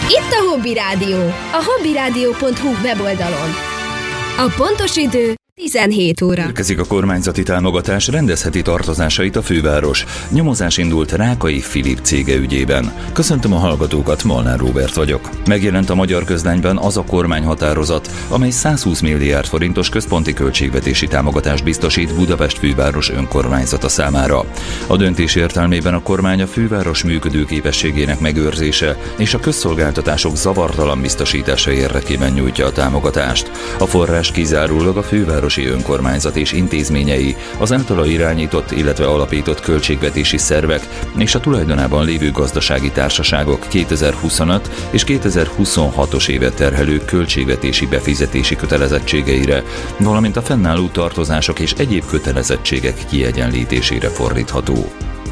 Itt a Hobby Rádió, a hobbyradio.hu weboldalon. A pontos idő 17 óra. Érkezik a kormányzati támogatás, rendezheti tartozásait a főváros. Nyomozás indult Rákai Filip cége ügyében. Köszöntöm a hallgatókat, Molnár Róbert vagyok. Megjelent a Magyar Közlányban az a kormányhatározat, amely 120 milliárd forintos központi költségvetési támogatást biztosít Budapest főváros önkormányzata számára. A döntés értelmében a kormány a főváros működőképességének megőrzése és a közszolgáltatások zavartalan biztosítása érdekében nyújtja a támogatást. A forrás kizárólag a fővárosi önkormányzat és intézményei, az általa irányított, illetve alapított költségvetési szervek és a tulajdonában lévő gazdasági társaságok 2025 és 2026-os évet terhelő költségvetési befizetési kötelezettségeire, valamint a fennálló tartozások és egyéb kötelezettségek kiegyenlítésére fordítható.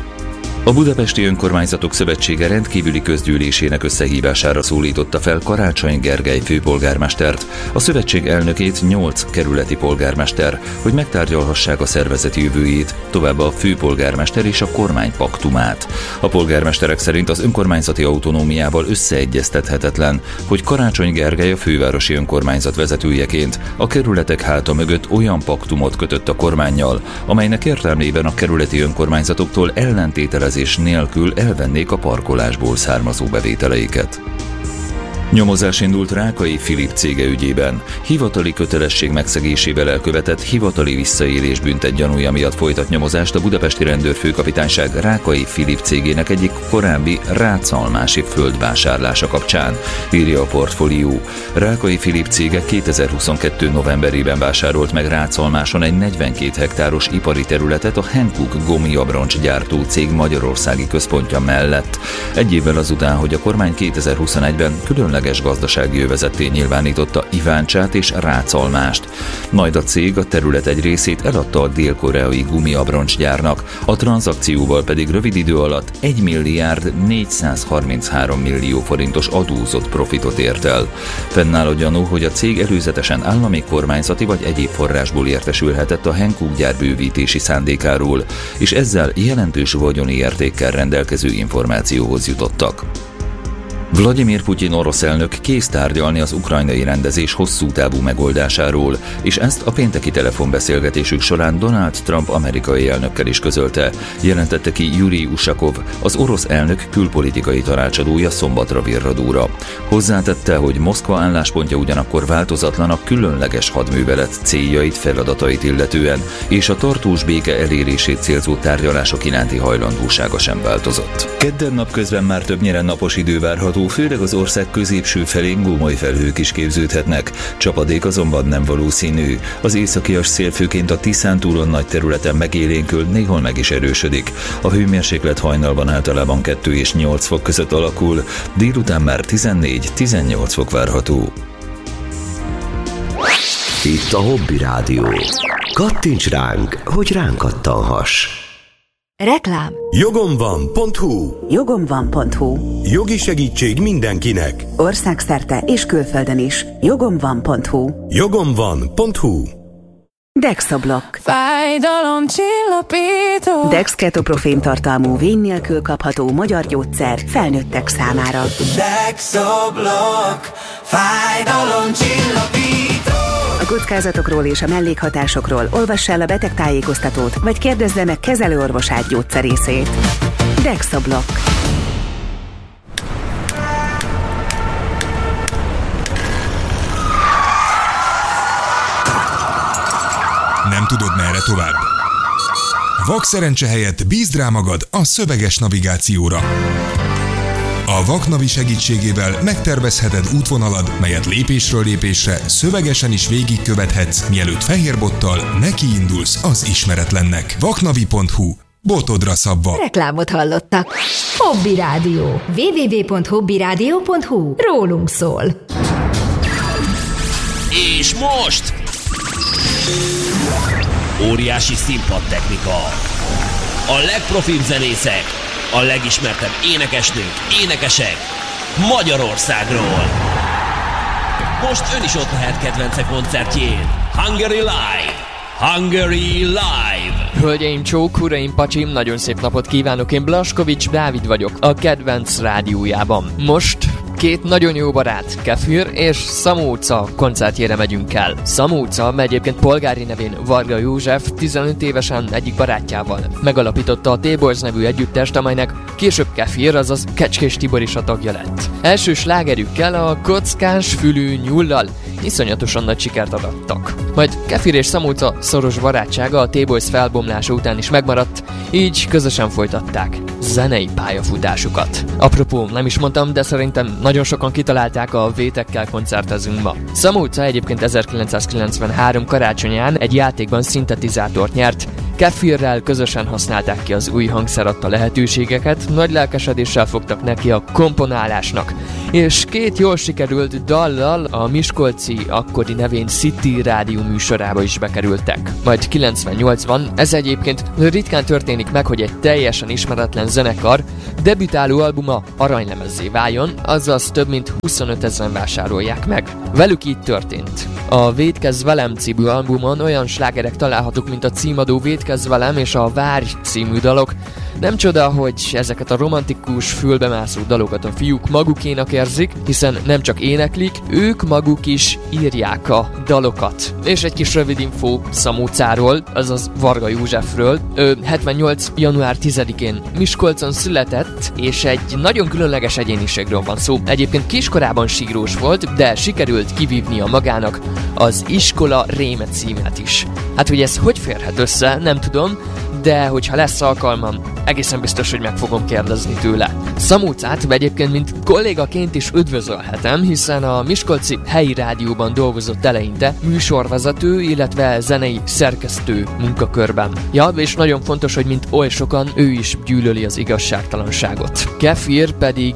A Budapesti Önkormányzatok Szövetsége rendkívüli közgyűlésének összehívására szólította fel Karácsony Gergely főpolgármestert, a szövetség elnökét 8 kerületi polgármester, hogy megtárgyalhassák a szervezet jövőjét, továbbá a főpolgármester és a kormány paktumát. A polgármesterek szerint az önkormányzati autonómiával összeegyeztethetetlen, hogy Karácsony Gergely a fővárosi önkormányzat vezetőjeként a kerületek háta mögött olyan paktumot kötött a kormánnyal, amelynek értelmében a kerületi önkormányzatoktól ellentételezés nélkül elvennék a parkolásból származó bevételeiket. Nyomozás indult Rákai Filip cége ügyében. Hivatali kötelesség megszegésével elkövetett hivatali visszaélés büntet gyanúja miatt folytat nyomozást a budapesti rendőrfőkapitányság Rákai Filip cégének egyik korábbi rácalmási földvásárlása kapcsán, írja a Portfólió. Rákai Filip cége 2022. novemberében vásárolt meg Rácalmáson egy 42 hektáros ipari területet a Hankook gumiabroncs gyártó cég magyarországi központja mellett. Egy évvel azután, hogy a kormány 2021-ben különleges gazdasági övezetté nyilvánította Iváncsát és Rácalmást. Majd a cég a terület egy részét eladta a dél-koreai gumiabroncsgyárnak, a tranzakcióval pedig rövid idő alatt 1 milliárd 433 millió forintos adózott profitot ért el. Fennáll a gyanú, hogy a cég előzetesen állami, kormányzati vagy egyéb forrásból értesülhetett a Hankook gyár bővítési szándékáról, és ezzel jelentős vagyoni értékkel rendelkező információhoz jutottak. Vladimir Putyin orosz elnök kész tárgyalni az ukrajnai rendezés hosszú távú megoldásáról, és ezt a pénteki telefonbeszélgetésük során Donald Trump amerikai elnökkel is közölte, jelentette ki Yuri Ushakov, az orosz elnök külpolitikai tanácsadója szombatra virradóra. Hozzátette, hogy Moszkva álláspontja ugyanakkor változatlan a különleges hadművelet céljait, feladatait illetően, és a tartós béke elérését célzó tárgyalások iránti hajlandósága sem változott. Kedden napközben már többnyire napos idő várható, főleg az ország középső felén gomoly felhők is képződhetnek, csapadék azonban nem valószínű. Az északias szél főként a Tiszántúlon nagy területen megélénkül, néhol meg is erősödik. A hőmérséklet hajnalban általában 2 és 8 fok között alakul, délután már 14-18 fok várható. Itt a Hobby Rádió. Kattints ránk, hogy ránk kattanhass. Reklám. Jogomvan.hu. Jogomvan.hu. Jogi segítség mindenkinek. Országszerte és külföldön is. Jogomvan.hu. Jogomvan.hu. Dexablok. Fájdalomcsillapító. Dex ketoprofén tartalmú vény nélkül kapható magyar gyógyszer felnőttek számára. Dexablok. Fájdalomcsillapító. A kockázatokról és a mellékhatásokról olvass el a betegtájékoztatót, vagy kérdezze meg kezelőorvosát gyógyszerészét. Dexablok. Nem tudod, merre tovább? Vakszerencse helyett bízd rá magad a szöveges navigációra. A Vaknavi segítségével megtervezheted útvonalad, melyet lépésről lépésre szövegesen is végigkövethetsz, mielőtt fehérbottal nekiindulsz az ismeretlennek. Vaknavi.hu. Botodra szabva. Reklámot hallottak. Hobby Rádió. www.hobbyradio.hu. Rólunk szól. És most óriási színpadtechnika. A legprofibb zenészek, a legismertebb énekesnők, énekesek Magyarországról. Most ön is ott lehet kedvence koncertjén. Hungary Live! Hungary Live! Hölgyeim, csók, uraim, pacsim, nagyon szép napot kívánok, én Blaskovics Dávid vagyok, a kedvenc rádiójában. Most Két nagyon jó barát, Kefir és Szamóca koncertjére megyünk el. Szamóca egyébként polgári nevén Varga József 15 évesen egyik barátjával megalapította a T-Boys nevű együttest, amelynek később Kefir, azaz Kecskés Tibor is a tagja lett. Első slágerükkel, a Kockás fülű nyullal iszonyatosan nagy sikert adattak. Majd Kefir és Szamóca szoros barátsága a T-Boys felbomlása után is megmaradt, így közösen folytatták zenei pályafutásukat. Apropó, nem is mondtam, de szerintem nagyon sokan kitalálták, a Vétekkel koncertezünk ma. Szamóca egyébként 1993 karácsonyán egy játékban szintetizátort nyert, Kefirrel közösen használták ki az új hangszer adta lehetőségeket, nagy lelkesedéssel fogtak neki a komponálásnak, és két jól sikerült dallal a miskolci akkori nevén City rádió műsorába is bekerültek. Majd 98-ban, ez egyébként ritkán történik meg, hogy egy teljesen ismeretlen zenekar debütáló albuma aranylemezzé váljon, azaz több mint 25 000 vásárolják meg. Velük így történt. A Védkezz velem című albumon olyan slágerek találhatók, mint a címadó Védkezz velem és a Várj című dalok. Nem csoda, hogy ezeket a romantikus, fülbemászó dalokat a fiúk magukénak érzik, hiszen nem csak éneklik, ők maguk is írják a dalokat. És egy kis rövid infó Szamócáról, azaz Varga Józsefről. Ő 78. január 10-én Miskolcon született, és egy nagyon különleges egyéniségről van szó. Egyébként kiskorában sígrós volt, de sikerült kivívnia magának az Iskola réme címet is. Hát, hogy ez hogy férhet össze, nem tudom, de hogyha lesz alkalmam, egészen biztos, hogy meg fogom kérdezni tőle. Szamócát egyébként mint kollégaként is üdvözölhetem, hiszen a miskolci helyi rádióban dolgozott eleinte műsorvezető, illetve zenei szerkesztő munkakörben. Ja, és nagyon fontos, hogy mint oly sokan, ő is gyűlöli az igazságtalanságot. Kefir pedig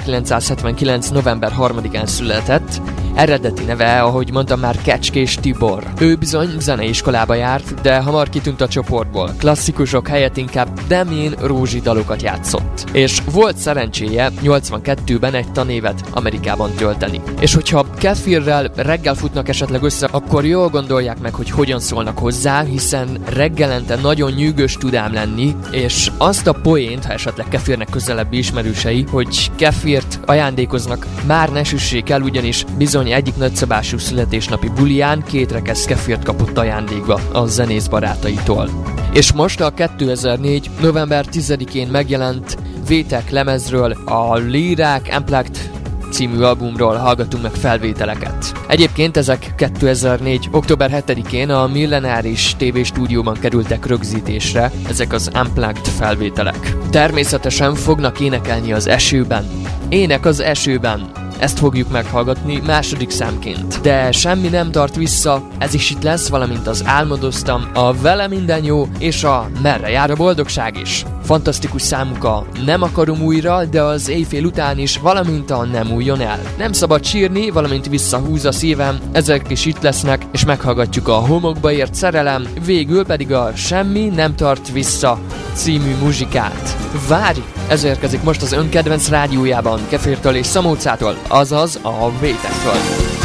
1979. november 3-án született, eredeti neve, ahogy mondtam már, Kecskés Tibor. Ő bizony zeneiskolába járt, de hamar kitűnt a csoportból. Klasszikusok helyett inkább Demén Rózsi dalokat játszott. És volt szerencséje 82-ben egy tanévet Amerikában tölteni. És hogyha Kefirrel reggel futnak esetleg össze, akkor jól gondolják meg, hogy hogyan szólnak hozzá, hiszen reggelente nagyon nyűgös tud ám lenni, és azt a poént, ha esetleg Kefirnek közelebbi ismerősei, hogy Kefirt ajándékoznak, már ne süssék el, ugyanis bizony egyik nagyszabású születésnapi bulián 2 rekesz Kefirt kapott ajándékba a zenész barátaitól. És most a 2004. november 10-én megjelent Vétek lemezről, a Lírák Unplugged című albumról hallgatunk meg felvételeket. Egyébként ezek 2004. október 7-én a Millenáris TV stúdióban kerültek rögzítésre, ezek az Unplugged felvételek. Természetesen fognak énekelni az esőben. Ének az esőben. Ezt fogjuk meghallgatni második számként. De semmi nem tart vissza, ez is itt lesz, valamint az Álmodoztam, a Vele minden jó, és a Merre jár a boldogság is. Fantasztikus számuk a Nem akarom újra, de az éjfél után is, valamint a Nem újjon el. Nem szabad sírni, valamint visszahúz a szívem, ezek is itt lesznek, és meghallgatjuk a Homokba ért szerelem, végül pedig a Semmi nem tart vissza című muzsikát. Várj! Ez érkezik most az ön kedvenc rádiójában, Kefirtől és Szamócától, azaz a Vétektől.